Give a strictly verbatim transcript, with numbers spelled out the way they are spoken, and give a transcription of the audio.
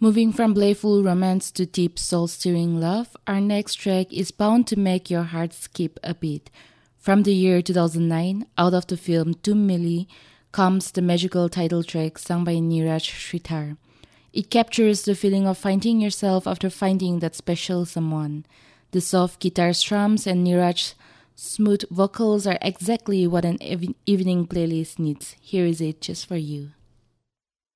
Moving from playful romance to deep soul-stirring love, our next track is bound to make your heart skip a beat. From the year two thousand nine, out of the film Tum Mili, comes the magical title track sung by Neeraj Sridhar. It captures the feeling of finding yourself after finding that special someone. The soft guitar strums and Neeraj's smooth vocals are exactly what an ev- evening playlist needs. Here is it just for you.